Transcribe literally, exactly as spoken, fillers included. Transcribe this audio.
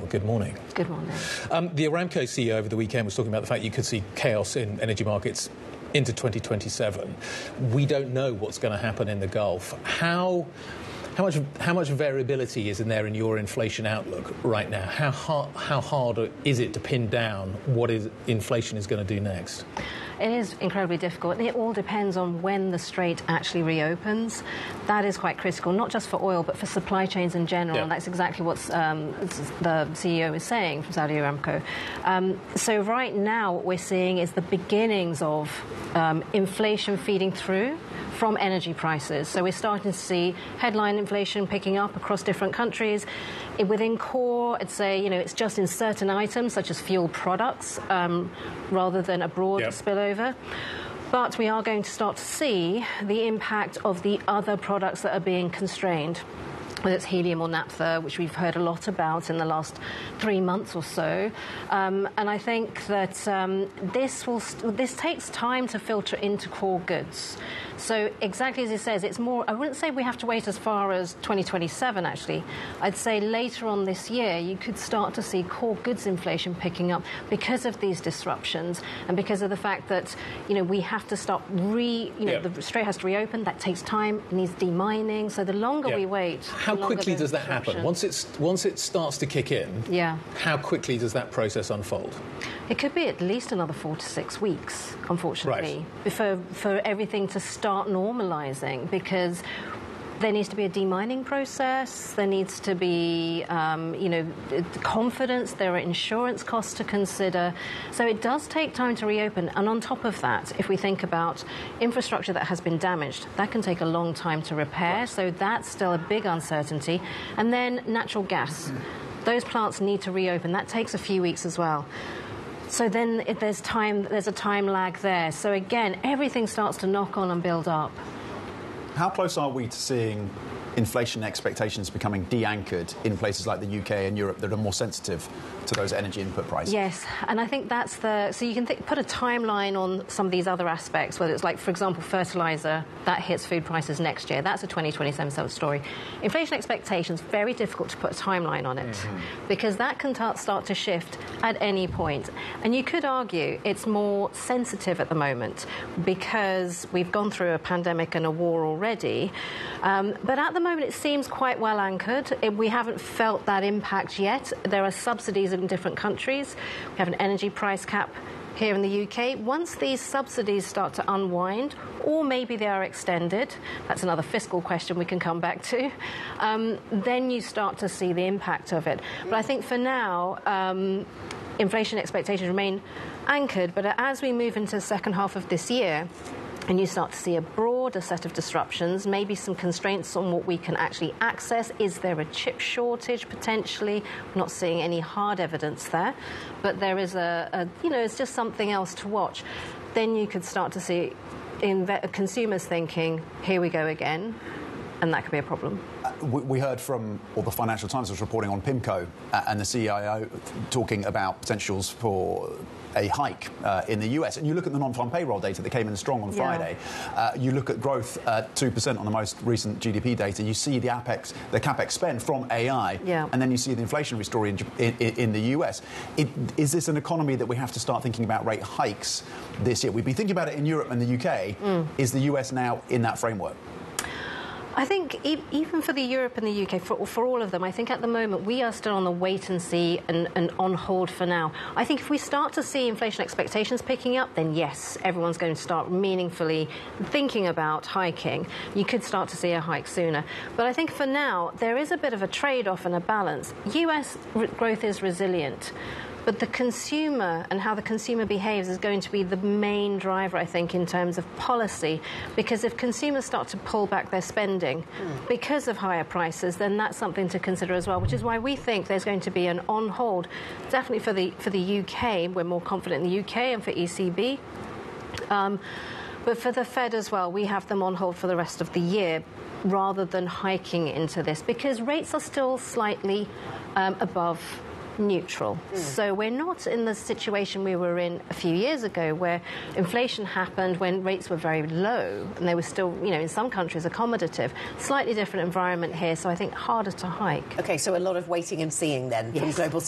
good morning. Good morning. Um, the Aramco C E O over the weekend was talking about the fact you could see chaos in energy markets into twenty twenty-seven. We don't know what's going to happen in the Gulf. How, how much how much variability is in there in your inflation outlook right now? How hard, how hard is it to pin down what is inflation is going to do next? It is incredibly difficult, and it all depends on when the Strait actually reopens. That is quite critical, not just for oil, but for supply chains in general, yeah. and that's exactly what um, the C E O is saying from Saudi Aramco. Um, so right now what we're seeing is the beginnings of um, inflation feeding through from energy prices. So we're starting to see headline inflation picking up across different countries. Within core, I'd say, you know, it's just in certain items, such as fuel products, um, rather than a broad yep. spillover. But we are going to start to see the impact of the other products that are being constrained, whether it's helium or naphtha, which we've heard a lot about in the last three months or so. Um, and I think that um, this will st- this takes time to filter into core goods. So exactly as it says, it's more, I wouldn't say we have to wait as far as twenty twenty-seven, actually. I'd say later on this year, you could start to see core goods inflation picking up because of these disruptions and because of the fact that, you know, we have to start re, you know, yeah. the Strait has to reopen. That takes time, it needs demining. So the longer yeah. we wait, how quickly does that happen? Once it's once it starts to kick in, yeah. how quickly does that process unfold? It could be at least another four to six weeks, unfortunately, right. for for everything to start normalising, because there needs to be a demining process, there needs to be, um, you know, confidence, there are insurance costs to consider. So it does take time to reopen. And on top of that, if we think about infrastructure that has been damaged, that can take a long time to repair. Right. So that's still a big uncertainty. And then natural gas. Mm. Those plants need to reopen. That takes a few weeks as well. So then if there's time, there's a time lag there. So again, everything starts to knock on and build up. How close are we to seeing inflation expectations becoming de-anchored in places like the U K and Europe that are more sensitive to those energy input prices? Yes, and I think that's the... So you can th- put a timeline on some of these other aspects, whether it's like, for example, fertiliser, that hits food prices next year. That's a twenty twenty-seven sort of story. Inflation expectations, very difficult to put a timeline on it, mm-hmm. because that can t- start to shift at any point. And you could argue it's more sensitive at the moment because we've gone through a pandemic and a war already. Um, but at the moment, it seems quite well anchored. It, we haven't felt that impact yet. There are subsidies in different countries. We have an energy price cap here in the U K. Once these subsidies start to unwind, or maybe they are extended, that's another fiscal question we can come back to, um, then you start to see the impact of it. But I think for now, um, inflation expectations remain anchored. But as we move into the second half of this year, and you start to see a broader set of disruptions, maybe some constraints on what we can actually access. Is there a chip shortage potentially? We're not seeing any hard evidence there, but there is a, a you know, it's just something else to watch. Then you could start to see inve- consumers thinking, here we go again, and that could be a problem. Uh, we, we heard from, or the Financial Times was reporting on PIMCO uh, and the C I O talking about potentials for a hike uh, in the U S. And you look at the non-farm payroll data that came in strong on Friday. Yeah. Uh, you look at growth at two percent on the most recent G D P data. You see the Apex, the CapEx spend from A I, yeah. and then you see the inflationary story in, in, in the U S. It, is this an economy that we have to start thinking about rate hikes this year? We've been thinking about it in Europe and the U K. Mm. Is the U S now in that framework? I think e- even for the Europe and the U K, for, for all of them, I think at the moment we are still on the wait and see and, and on hold for now. I think if we start to see inflation expectations picking up, then yes, everyone's going to start meaningfully thinking about hiking. You could start to see a hike sooner. But I think for now, there is a bit of a trade-off and a balance. U S r- growth is resilient. But the consumer and how the consumer behaves is going to be the main driver, I think, in terms of policy. Because if consumers start to pull back their spending mm. because of higher prices, then that's something to consider as well, which is why we think there's going to be an on hold, definitely for the for the U K. We're more confident in the U K and for E C B. Um, but for the Fed as well, we have them on hold for the rest of the year rather than hiking into this, because rates are still slightly um, above neutral. Mm. So we're not in the situation we were in a few years ago where inflation happened when rates were very low and they were still, you know, in some countries accommodative. Slightly different environment here, so I think harder to hike. OK, so a lot of waiting and seeing then yes. from global